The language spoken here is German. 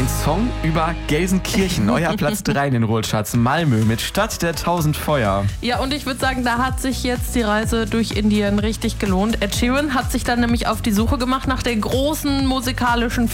Ein Song über Gelsenkirchen, euer Platz 3 in den Ruhrcharts. Malmö mit Stadt der 1000 Feuer. Ja, und ich würde sagen, da hat sich jetzt die Reise durch Indien richtig gelohnt. Ed Sheeran hat sich dann nämlich auf die Suche gemacht nach der großen musikalischen